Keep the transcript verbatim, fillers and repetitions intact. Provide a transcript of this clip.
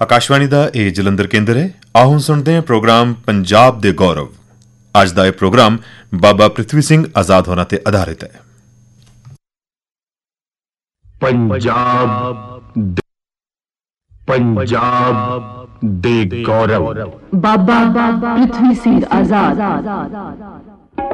ਆਕਾਸ਼ਵਾਣੀ ਦਾ ਇਹ ਜਲੰਧਰ ਕੇਂਦਰ ਹੈ। ਆਓ ਹੁਣ ਸੁਣਦੇ ਹਾਂ ਪ੍ਰੋਗਰਾਮ ਪੰਜਾਬ ਦੇ ਗੌਰਵ। ਅੱਜ ਦਾ ਇਹ ਪ੍ਰੋਗਰਾਮ ਬਾਬਾ ਪ੍ਰਿਥਵੀ ਸਿੰਘ ਆਜ਼ਾਦ ਹੋਰਾਂ ਤੇ ਆਧਾਰਿਤ ਹੈ। ਪੰਜਾਬ ਦੇ ਪੰਜਾਬ ਦੇ ਗੌਰਵ ਬਾਬਾ ਪ੍ਰਿਥਵੀ ਸਿੰਘ ਆਜ਼ਾਦ।